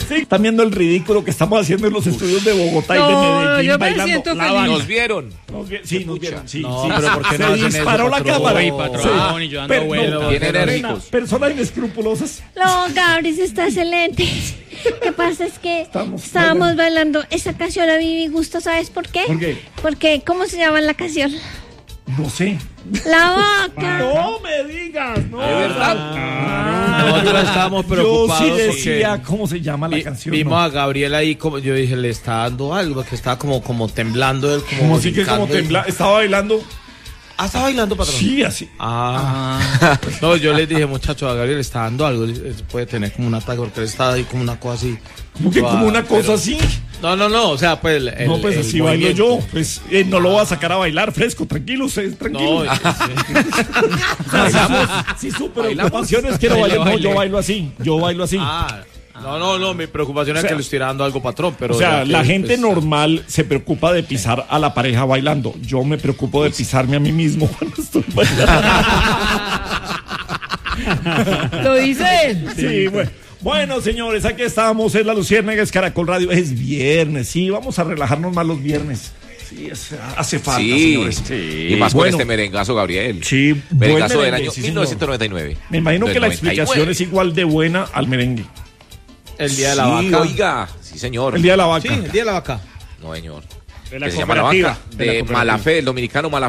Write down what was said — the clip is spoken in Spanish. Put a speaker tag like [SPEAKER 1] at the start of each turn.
[SPEAKER 1] Sí, están viendo el ridículo que estamos haciendo en los estudios de Bogotá y de Medellín.
[SPEAKER 2] Yo me
[SPEAKER 1] bailando
[SPEAKER 2] siento
[SPEAKER 1] la
[SPEAKER 2] feliz.
[SPEAKER 1] banda.
[SPEAKER 3] ¿Nos vieron?
[SPEAKER 1] Sí, nos vieron. Sí,
[SPEAKER 4] No,
[SPEAKER 1] sí.
[SPEAKER 4] pero ¿por qué no
[SPEAKER 1] Se
[SPEAKER 4] hacen eso,
[SPEAKER 1] disparó la
[SPEAKER 4] patrón?
[SPEAKER 1] cámara.
[SPEAKER 4] Uy, patrón, y yo ando
[SPEAKER 1] Pero
[SPEAKER 4] bueno.
[SPEAKER 1] no,
[SPEAKER 3] Bien enérgicos.
[SPEAKER 1] Personas inescrupulosas.
[SPEAKER 5] No, Gabris está excelente. Lo que pasa es que
[SPEAKER 1] Estábamos
[SPEAKER 5] bailando esa canción a mí me gusta, ¿sabes por qué?
[SPEAKER 1] ¿Por qué?
[SPEAKER 5] Porque, ¿cómo se llama la canción?
[SPEAKER 1] No sé.
[SPEAKER 5] La vaca.
[SPEAKER 1] No me digas, no.
[SPEAKER 3] ¿De verdad?
[SPEAKER 4] Nosotros estábamos preocupados.
[SPEAKER 1] Yo sí decía
[SPEAKER 4] porque
[SPEAKER 1] cómo se llama la canción.
[SPEAKER 4] Vimos
[SPEAKER 1] ¿no?
[SPEAKER 4] a Gabriel ahí, como yo dije, le está dando algo, que estaba como temblando él.
[SPEAKER 1] Como así que como
[SPEAKER 4] brincando.
[SPEAKER 1] tembla. Estaba bailando.
[SPEAKER 4] Ah, ¿está bailando, patrón?
[SPEAKER 1] Sí, así.
[SPEAKER 4] No, yo les dije, muchacho, a Gabriel le está dando algo. Él puede tener como un ataque, porque él está ahí como una cosa así.
[SPEAKER 1] Como que como una cosa así.
[SPEAKER 4] No, o sea, pues
[SPEAKER 1] No, pues así bailo yo. Pues no lo voy a sacar a bailar fresco, tranquilo, tranquilo.
[SPEAKER 4] No,
[SPEAKER 1] Si su preocupación es que no bailo, no, yo bailo así.
[SPEAKER 4] No, mi preocupación es que le estoy dando algo, patrón, pero...
[SPEAKER 1] O sea,
[SPEAKER 4] ya que,
[SPEAKER 1] la gente
[SPEAKER 4] pues,
[SPEAKER 1] normal se preocupa de pisar a la pareja bailando. Yo me preocupo de pisarme a mí mismo cuando estoy bailando.
[SPEAKER 2] Lo dice él.
[SPEAKER 1] Sí, bueno. Bueno, señores, aquí estamos, es la Luciérnaga, Caracol Radio. Es viernes, sí, vamos a relajarnos más los viernes. Sí, hace falta, señores.
[SPEAKER 3] Sí. Y más con este merengazo, Gabriel.
[SPEAKER 1] Sí,
[SPEAKER 3] merengazo
[SPEAKER 1] buen
[SPEAKER 3] del año
[SPEAKER 1] sí,
[SPEAKER 3] 1999.
[SPEAKER 1] Me imagino que la
[SPEAKER 3] 99.
[SPEAKER 1] explicación es igual de buena al merengue.
[SPEAKER 4] El día de la vaca.
[SPEAKER 3] Oiga, sí, señor.
[SPEAKER 1] El día de la vaca.
[SPEAKER 4] Sí, el día de la vaca.
[SPEAKER 3] No, señor.
[SPEAKER 1] De la
[SPEAKER 3] Que se llama La
[SPEAKER 1] cooperativa.
[SPEAKER 3] Vaca, de Malafé, el dominicano Malafé.